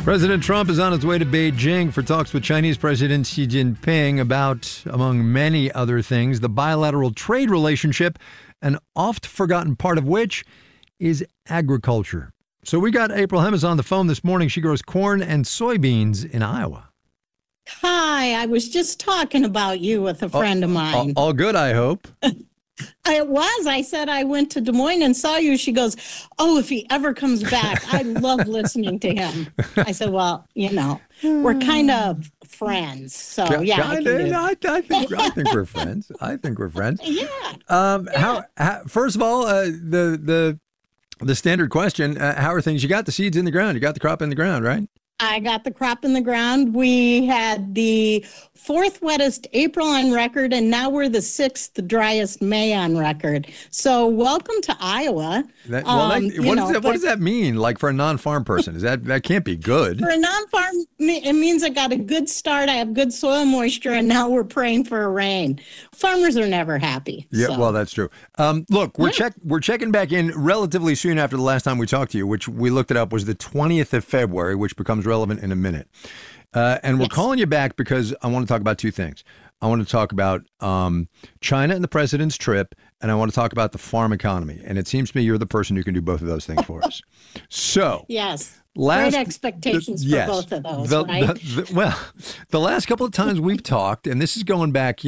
President Trump is on his way to Beijing for talks with Chinese President Xi Jinping about, among many other things, the bilateral trade relationship, an oft-forgotten part of which is agriculture. So we got April Hemes on the phone this morning. She grows corn and soybeans in Iowa. Hi, I was just talking about you with a friend of mine. All good, I hope. It was. I said I went to Des Moines and saw you. She goes, oh, if he ever comes back, I love listening to him. I said, well, we're kind of friends. So, yeah. I think we're friends. I think we're friends. Yeah. First of all, the standard question, how are things? You got the seeds in the ground. You got the crop in the ground, right? I got the crop in the ground. We had the fourth wettest April on record, and now we're the sixth driest May on record. So welcome to Iowa. What does that mean? Like for a non-farm person, that can't be good. For a non-farm, it means I got a good start. I have good soil moisture, and now we're praying for a rain. Farmers are never happy. Yeah, so. Well, that's true. Look, we're checking back in relatively soon after the last time we talked to you, which we looked it up was the 20th of February, which becomes relevant in a minute. And we're calling you back because I want to talk about two things. I want to talk about China and the president's trip, and I want to talk about the farm economy. And it seems to me you're the person who can do both of those things for us. So, yes. Great expectations for both of those, right? The last couple of times we've talked, and this is going back,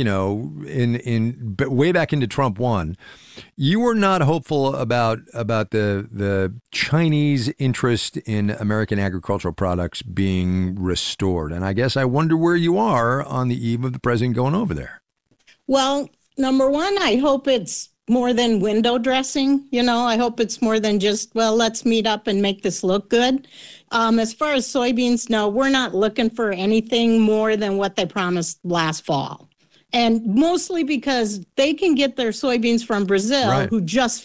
way back into Trump 1, you were not hopeful about the Chinese interest in American agricultural products being restored. And I guess I wonder where you are on the eve of the president going over there. Well, number one, I hope it's more than window dressing. I hope it's more than just, let's meet up and make this look good. As far as soybeans, no, we're not looking for anything more than what they promised last fall. And mostly because they can get their soybeans from Brazil, who just